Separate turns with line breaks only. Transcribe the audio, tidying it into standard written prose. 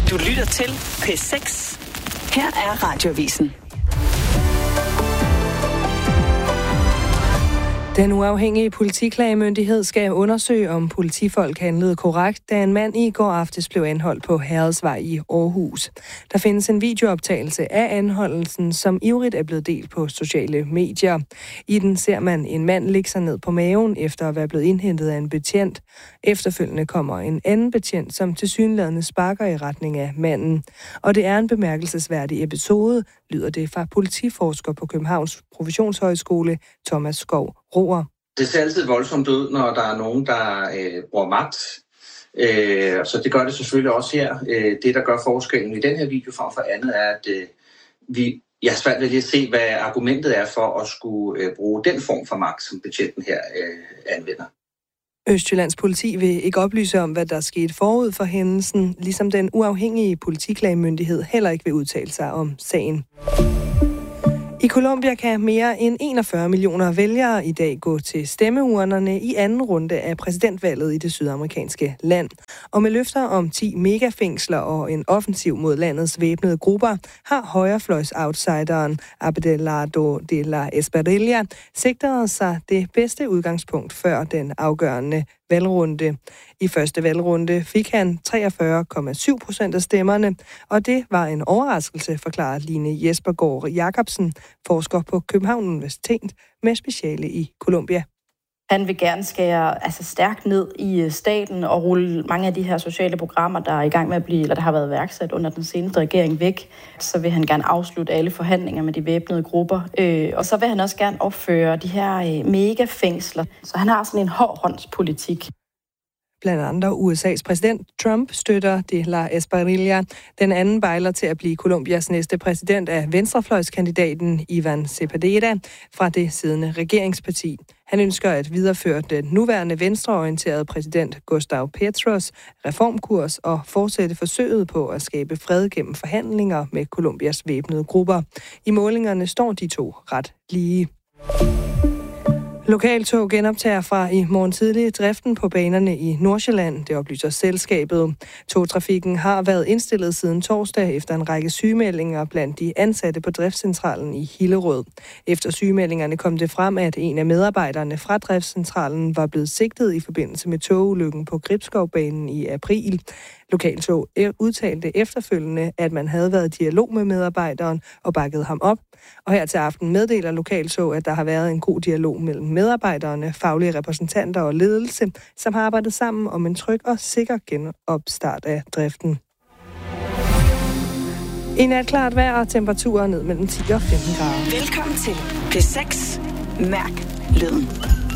Du lytter til P6. Her er Radioavisen.
Den uafhængige politiklagemyndighed skal undersøge, om politifolk handlede korrekt, da en mand i går aftes blev anholdt på Herredsvej i Aarhus. Der findes en videooptagelse af anholdelsen, som ivrigt er blevet delt på sociale medier. I den ser man en mand ligge sig ned på maven efter at være blevet indhentet af en betjent. Efterfølgende kommer en anden betjent, som tilsyneladende sparker i retning af manden. Og det er en bemærkelsesværdig episode, lyder det fra politiforsker på Københavns Professionshøjskole, Thomas Skov Roer.
Det ser altid voldsomt ud, når der er nogen, der bruger magt. Så det gør det selvfølgelig også her. Det, der gør forskellen i den her video frem for andet, er, at jeg har svært ved lige at se, hvad argumentet er for at skulle bruge den form for magt, som betjenten her anvender.
Østjyllands politi vil ikke oplyse om, hvad der skete forud for hændelsen, ligesom den uafhængige politiklagemyndighed heller ikke vil udtale sig om sagen. I Colombia kan mere end 41 millioner vælgere i dag gå til stemmeurnerne i anden runde af præsidentvalget i det sydamerikanske land. Og med løfter om 10 megafængsler og en offensiv mod landets væbnede grupper, har højrefløjs-outsideren Abelardo de la Espriella sigtet sig det bedste udgangspunkt før den afgørende valgrunde. I første valgrunde fik han 43,7% af stemmerne, og det var en overraskelse, forklarer Line Jespergaard Jacobsen, forsker på Københavns Universitet med speciale i Colombia.
Han vil gerne skære stærkt ned i staten og rulle mange af de her sociale programmer, der er i gang med at blive, eller der har været værksat under den seneste regering væk. Så vil han gerne afslutte alle forhandlinger med de væbnede grupper. Og så vil han også gerne opføre de her megafængsler. Så han har sådan en hårdhåndspolitik.
Blandt andre USA's præsident Trump støtter de la Espriella. Den anden bejler til at blive Colombias næste præsident af venstrefløjskandidaten Ivan Cepeda fra det siddende regeringsparti. Han ønsker at videreføre den nuværende venstreorienterede præsident Gustavo Petros reformkurs og fortsætte forsøget på at skabe fred gennem forhandlinger med Colombias væbnede grupper. I målingerne står de to ret lige. Lokaltog genoptager fra i morgen tidlig driften på banerne i Nordsjælland, det oplyser selskabet. Togtrafikken har været indstillet siden torsdag efter en række sygemeldinger blandt de ansatte på driftscentralen i Hillerød. Efter sygemeldingerne kom det frem, at en af medarbejderne fra driftscentralen var blevet sigtet i forbindelse med togulykken på Gribskovbanen i april. Lokaltog udtalte efterfølgende, at man havde været i dialog med medarbejderen og bakket ham op. Og her til aften meddeler Lokaltog, at der har været en god dialog mellem medarbejderne, faglige repræsentanter og ledelse, som har arbejdet sammen om en tryg og sikker genopstart af driften. I nat klart vejr og temperaturer ned mellem 10 og 15 grader.
Velkommen til P6. Mærk lyden.